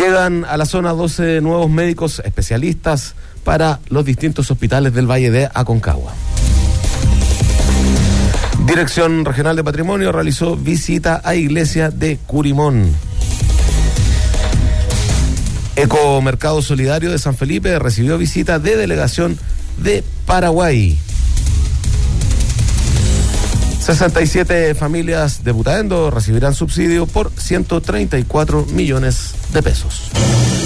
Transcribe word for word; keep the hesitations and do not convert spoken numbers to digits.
Llegan a la zona doce nuevos médicos especialistas para los distintos hospitales del Valle de Aconcagua. Dirección Regional de Patrimonio realizó visita a Iglesia de Curimón. Ecomercado Solidario de San Felipe recibió visita de delegación de Paraguay. sesenta y siete familias de Putaendo recibirán subsidio por ciento treinta y cuatro millones de pesos.